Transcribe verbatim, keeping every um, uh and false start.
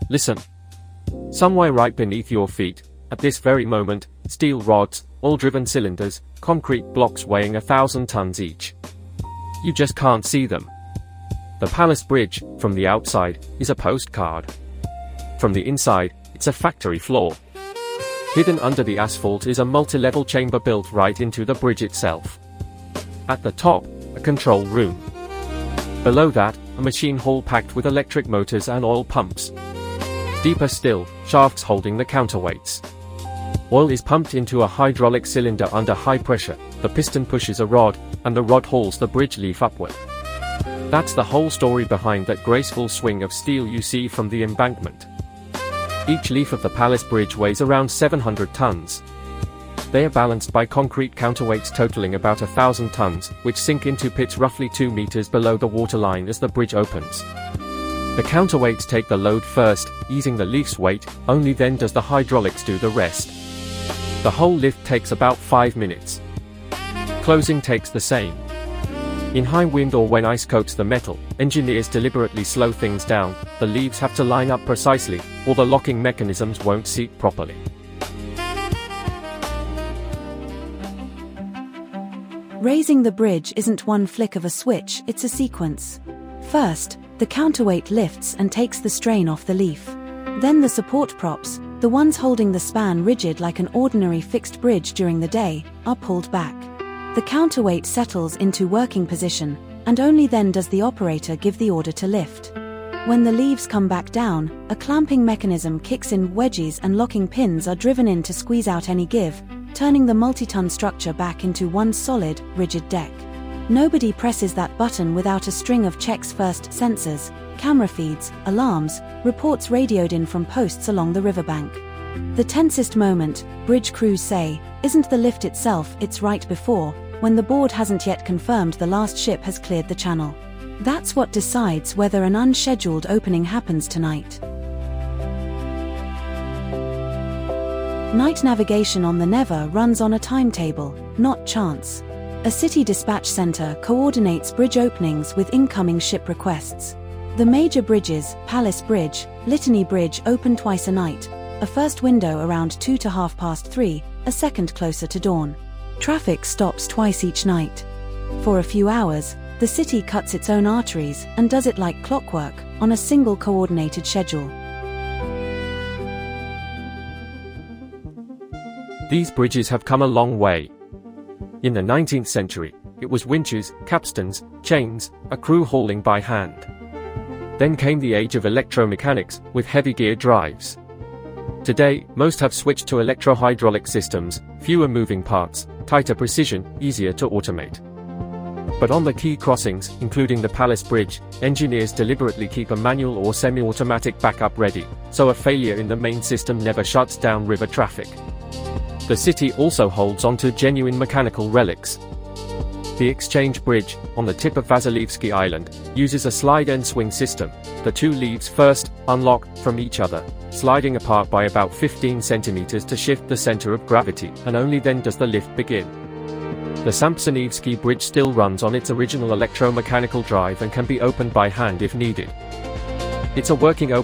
Listen. Somewhere right beneath your feet, at this very moment, steel rods, oil-driven cylinders, concrete blocks weighing a thousand tons each. You just can't see them. The Palace Bridge, from the outside, is a postcard. From the inside, it's a factory floor. Hidden under the asphalt is a multi-level chamber built right into the bridge itself. At the top, a control room. Below that, a machine hall packed with electric motors and oil pumps. Deeper still, shafts holding the counterweights. Oil is pumped into a hydraulic cylinder under high pressure, the piston pushes a rod, and the rod hauls the bridge leaf upward. That's the whole story behind that graceful swing of steel you see from the embankment. Each leaf of the Palace Bridge weighs around seven hundred tons. They are balanced by concrete counterweights totaling about a thousand tons, which sink into pits roughly two meters below the waterline as the bridge opens. The counterweights take the load first, easing the leaf's weight, only then does the hydraulics do the rest. The whole lift takes about five minutes. Closing takes the same. In high wind or when ice coats the metal, engineers deliberately slow things down, the leaves have to line up precisely, or the locking mechanisms won't seat properly. Raising the bridge isn't one flick of a switch, it's a sequence. First, the counterweight lifts and takes the strain off the leaf. Then the support props, the ones holding the span rigid like an ordinary fixed bridge during the day, are pulled back. The counterweight settles into working position, and only then does the operator give the order to lift. When the leaves come back down, a clamping mechanism kicks in, wedges and locking pins are driven in to squeeze out any give, turning the multi-ton structure back into one solid, rigid deck. Nobody presses that button without a string of checks first: sensors, camera feeds, alarms, reports radioed in from posts along the riverbank. The tensest moment, bridge crews say, isn't the lift itself, it's right before, when the board hasn't yet confirmed the last ship has cleared the channel. That's what decides whether an unscheduled opening happens tonight. Night navigation on the Never runs on a timetable, not chance. A city dispatch center coordinates bridge openings with incoming ship requests. The major bridges, Palace Bridge, Litany Bridge, open twice a night, a first window around two to half past three, a second closer to dawn. Traffic stops twice each night. For a few hours, the city cuts its own arteries and does it like clockwork, on a single coordinated schedule. These bridges have come a long way. In the nineteenth century, it was winches, capstans, chains, a crew hauling by hand. Then came the age of electromechanics, with heavy gear drives. Today, most have switched to electro-hydraulic systems, fewer moving parts, tighter precision, easier to automate. But on the key crossings, including the Palace Bridge, engineers deliberately keep a manual or semi-automatic backup ready, so a failure in the main system never shuts down river traffic. The city also holds onto genuine mechanical relics. The Exchange Bridge, on the tip of Vasilevsky Island, uses a slide and swing system. The two leaves first unlock from each other, sliding apart by about fifteen centimeters to shift the center of gravity, and only then does the lift begin. The Samsonevsky Bridge still runs on its original electromechanical drive and can be opened by hand if needed. It's a working